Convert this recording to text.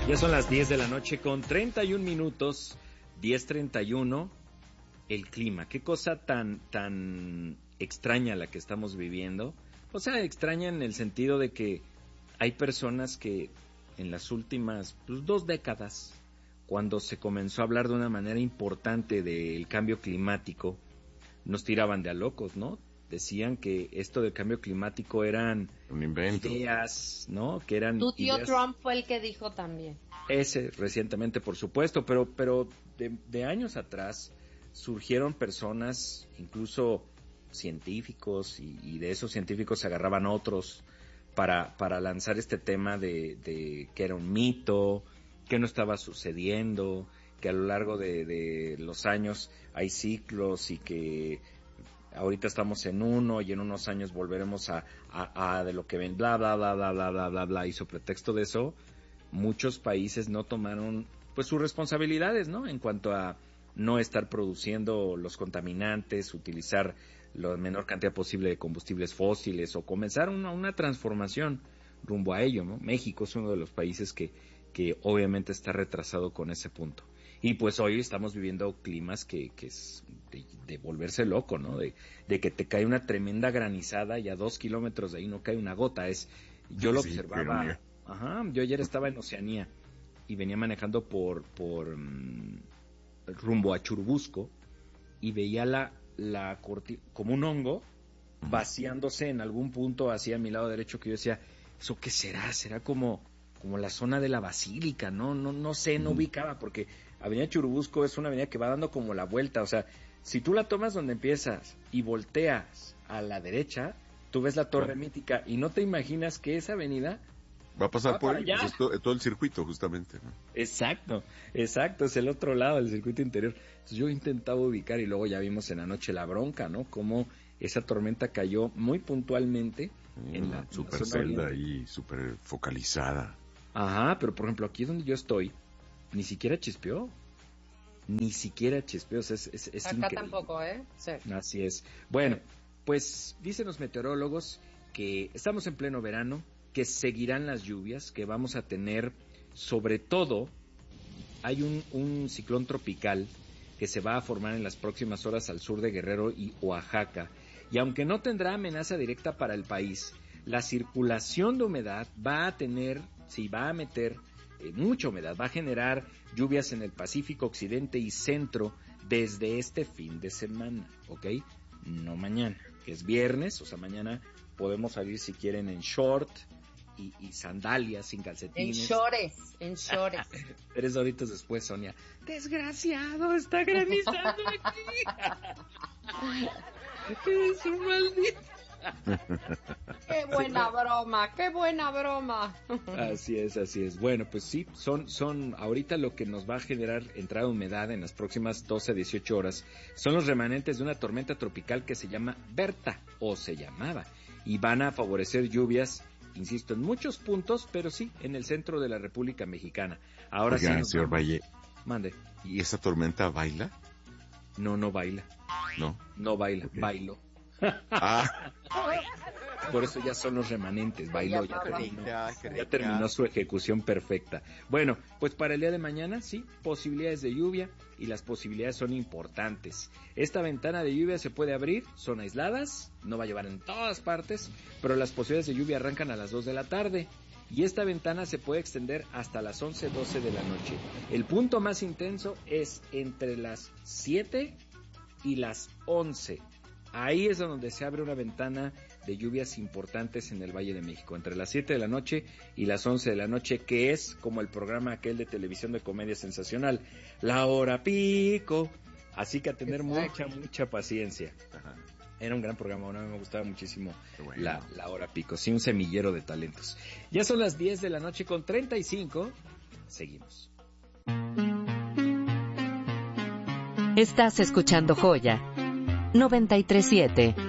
Ya son las 10 de la noche con 31 minutos, 10:31. El clima, qué cosa tan extraña la que estamos viviendo. O sea, extraña en el sentido de que hay personas que en las últimas 2 décadas, cuando se comenzó a hablar de una manera importante del cambio climático, nos tiraban de a locos, ¿no? Decían que esto del cambio climático eran un invento, ideas, ¿no? Que eran tu tío ideas... Trump fue el que dijo también. Ese recientemente, por supuesto, pero de años atrás surgieron personas, incluso científicos, y de esos científicos se agarraban otros para lanzar este tema de que era un mito, que no estaba sucediendo, que a lo largo de los años hay ciclos y que ahorita estamos en uno y en unos años volveremos a de lo que ven, bla, bla, bla, bla, bla, bla, bla, bla, y sobre pretexto de eso, muchos países no tomaron pues sus responsabilidades, ¿no? En cuanto a no estar produciendo los contaminantes, utilizar la menor cantidad posible de combustibles fósiles o comenzar una transformación rumbo a ello, ¿no? México es uno de los países que obviamente está retrasado con ese punto. Y pues hoy estamos viviendo climas que es de volverse loco, ¿no? De que te cae una tremenda granizada y a 2 kilómetros de ahí no cae una gota. Yo lo observaba. Ajá, yo ayer estaba en Oceanía y venía manejando por rumbo a Churubusco y veía la cortina como un hongo vaciándose en algún punto hacia mi lado derecho, que yo decía, ¿eso qué será? ¿Será como la zona de la Basílica? No sé, no ubicaba, porque Avenida Churubusco es una avenida que va dando como la vuelta, o sea, si tú la tomas donde empiezas y volteas a la derecha, tú ves la Torre Mítica y no te imaginas que esa avenida va a pasar por ahí, pues es todo el circuito justamente, ¿no? Exacto, es el otro lado del circuito interior. Entonces yo intentaba ubicar y luego ya vimos en la noche la bronca, ¿no? Cómo esa tormenta cayó muy puntualmente en la super celda ahí, super focalizada. Ajá, pero por ejemplo aquí donde yo estoy, ni siquiera chispeó, o sea, es acá increíble. Tampoco, ¿eh? Sí. Así es. Bueno, pues dicen los meteorólogos que estamos en pleno verano, que seguirán las lluvias, que vamos a tener, sobre todo, hay un ciclón tropical que se va a formar en las próximas horas al sur de Guerrero y Oaxaca, y aunque no tendrá amenaza directa para el país, la circulación de humedad va a meter mucha humedad, va a generar lluvias en el Pacífico Occidente y Centro desde este fin de semana, ¿ok? No mañana, que es viernes, o sea, mañana podemos salir si quieren en short y sandalias, sin calcetines. En shorts. 3 horitas después, Sonia, desgraciado, está granizando aquí. Es un maldito. Qué buena broma. Así es. Bueno, pues sí, son ahorita lo que nos va a generar entrada de humedad en las próximas 12 a 18 horas. Son los remanentes de una tormenta tropical que se llama Berta, o se llamaba, y van a favorecer lluvias, insisto, en muchos puntos, pero sí, en el centro de la República Mexicana. Ahora Oigan, sí. Señor Valle. Mande. ¿Y esa tormenta baila? No baila. No baila, okay. Bailó. Ah. Por eso ya son los remanentes, bailó, ya terminó su ejecución perfecta. Bueno, pues para el día de mañana, sí, posibilidades de lluvia, y las posibilidades son importantes. Esta ventana de lluvia se puede abrir, son aisladas, no va a llevar en todas partes, pero las posibilidades de lluvia arrancan a las 2 de la tarde. Y esta ventana se puede extender hasta las 11, 12 de la noche. El punto más intenso es entre las 7 y las 11. Ahí es donde se abre una ventana de lluvias importantes en el Valle de México, entre las 7 de la noche y las 11 de la noche, que es como el programa aquel de televisión de comedia sensacional, La Hora Pico. Así que a tener mucha paciencia. Ajá. Era un gran programa, a mí me gustaba muchísimo la Hora Pico, sí, un semillero de talentos. Ya son las 10 de la noche con 35, seguimos. Estás escuchando Joya 93.7.